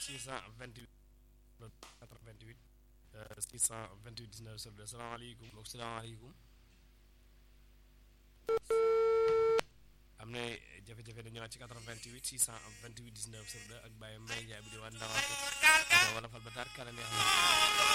628 88 628 19 02 salaamaaleykum mbokk salaamaaleykum am na jafe-jafe dañu ñëwaat ci 88 628 19 02 ak Baye Mbaye Ndiaye bi di waa Ndamatou wala fal ba taar kala neex na